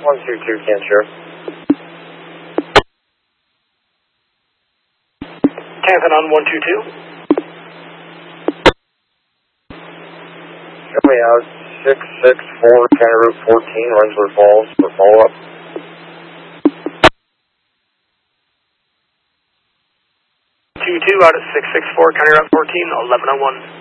122, Kansas Sheriff. Canton on 122. Show me out 664, County Route 14, Rensselaer Falls, for follow-up. 22 out of 664, County Route 14, 1101.